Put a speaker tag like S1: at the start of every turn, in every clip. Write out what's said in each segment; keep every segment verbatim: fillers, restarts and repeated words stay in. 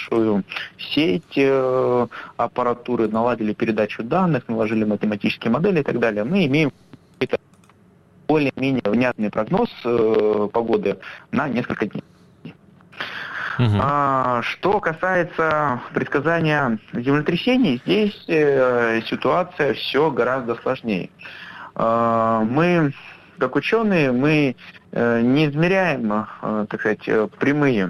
S1: большую сеть аппаратуры, наладили передачу данных, наложили математические модели и так далее, мы имеем какой-то более-менее внятный прогноз погоды на несколько дней. Uh-huh. А, что касается предсказания землетрясений, здесь э, ситуация все гораздо сложнее. А, мы, как ученые, мы э, не измеряем, э, так сказать, прямые,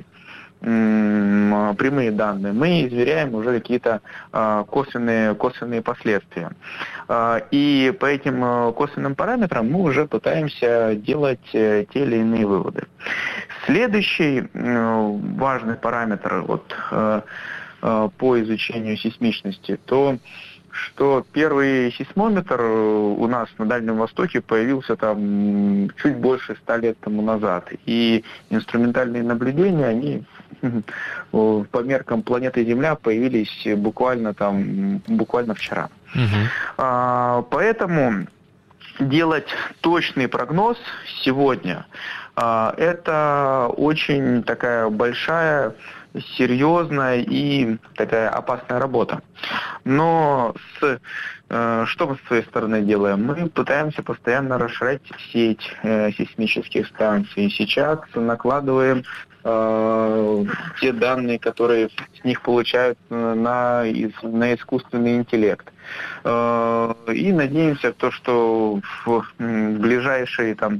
S1: э, прямые данные, мы измеряем уже какие-то э, косвенные, косвенные последствия. А, и по этим косвенным параметрам мы уже пытаемся делать э, те или иные выводы. Следующий э, важный параметр вот, э, э, по изучению сейсмичности, то, что первый сейсмометр у нас на Дальнем Востоке появился там чуть больше ста лет тому назад. И инструментальные наблюдения, они по меркам планеты Земля появились буквально, там, буквально вчера. Uh-huh. А, поэтому делать точный прогноз сегодня – это очень такая большая, серьезная и такая опасная работа. Но с, что мы с своей стороны делаем? Мы пытаемся постоянно расширять сеть сейсмических станций. Сейчас накладываем те данные, которые с них получают на, на искусственный интеллект. И надеемся, то, что в ближайшие там,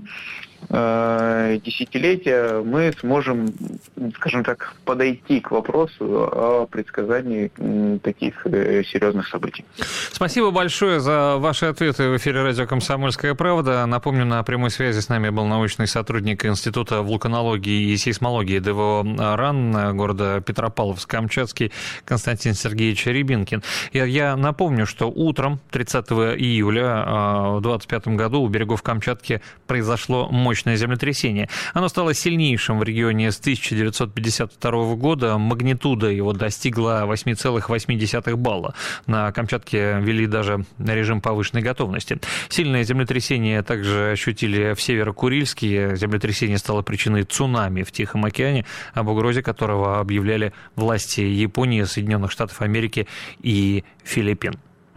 S1: десятилетия мы сможем, скажем так, подойти к вопросу о предсказании таких серьезных событий.
S2: Спасибо большое за ваши ответы в эфире радио «Комсомольская правда». Напомню, на прямой связи с нами был научный сотрудник Института вулканологии и сейсмологии ДВО РАН города Петропавловск-Камчатский Константин Сергеевич Рябинкин. Я, я напомню, что утром тридцатого июля в двадцать пятом году у берегов Камчатки произошло мощное землетрясение. Оно стало сильнейшим в регионе с тысяча девятьсот пятьдесят второго года. Магнитуда его достигла восемь целых восемь десятых балла. На Камчатке ввели даже режим повышенной готовности. Сильное землетрясение также ощутили в Северо-Курильске. Землетрясение стало причиной цунами в Тихом океане, об угрозе которого объявляли власти Японии, Соединенных Штатов Америки и Филиппин.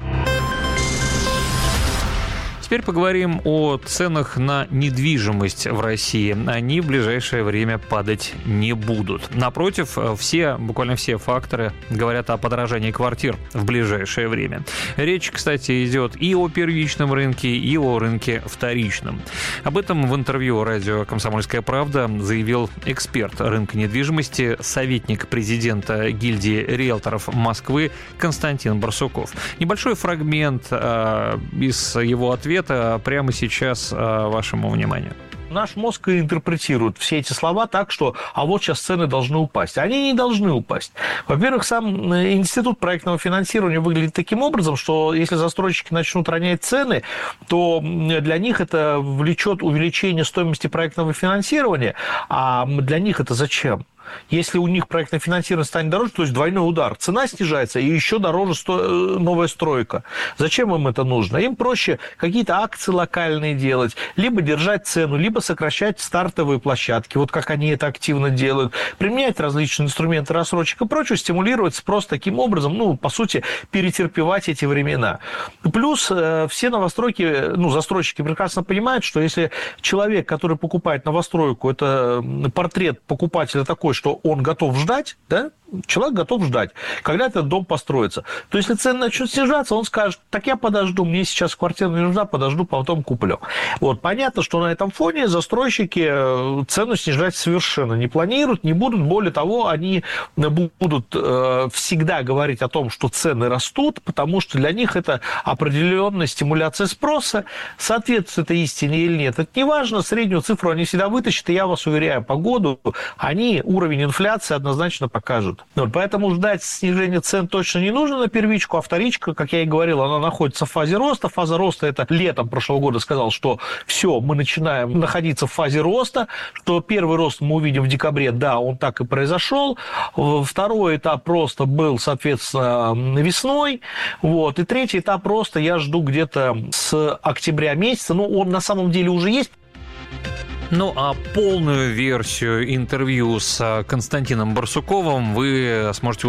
S2: Теперь поговорим о ценах на недвижимость в России. Они в ближайшее время падать не будут. Напротив, все, буквально все факторы говорят о подорожании квартир в ближайшее время. Речь, кстати, идет и о первичном рынке, и о рынке вторичном. Об этом в интервью радио «Комсомольская правда» заявил эксперт рынка недвижимости, советник президента гильдии риэлторов Москвы Константин Барсуков. Небольшой фрагмент э, из его ответа прямо сейчас вашему вниманию.
S3: Наш мозг интерпретирует все эти слова так, что а вот сейчас цены должны упасть. Они не должны упасть. Во-первых, сам институт проектного финансирования выглядит таким образом, что если застройщики начнут ронять цены, то для них это влечет увеличение стоимости проектного финансирования. А для них это зачем? Если у них проектное финансирование станет дороже, то есть двойной удар. Цена снижается, и еще дороже сто... новая стройка. Зачем им это нужно? Им проще какие-то акции локальные делать, либо держать цену, либо сокращать стартовые площадки, вот как они это активно делают, применять различные инструменты рассрочек и прочее, стимулировать спрос таким образом, ну, по сути, перетерпевать эти времена. Плюс все новостройки, ну, застройщики прекрасно понимают, что если человек, который покупает новостройку, это портрет покупателя такой, что он готов ждать, да, человек готов ждать, когда этот дом построится. То если цены начнут снижаться, он скажет, так я подожду, мне сейчас квартира не нужна, подожду, потом куплю. Вот, понятно, что на этом фоне застройщики цену снижать совершенно не планируют, не будут. Более того, они будут э, всегда говорить о том, что цены растут, потому что для них это определенная стимуляция спроса. Соответствует это истине или нет, это не важно. Среднюю цифру они всегда вытащат, и я вас уверяю, по году они уровень инфляции однозначно покажут. Вот, поэтому ждать снижения цен точно не нужно на первичку, а вторичка, как я и говорил, она находится в фазе роста. Фаза роста – это летом прошлого года сказал, что все, мы начинаем находиться в фазе роста, что первый рост мы увидим в декабре, да, он так и произошел. Второй этап роста был, соответственно, весной. Вот. И третий этап роста я жду где-то с октября месяца. Ну, он на самом деле уже есть.
S2: Ну, а полную версию интервью с Константином Барсуковым вы сможете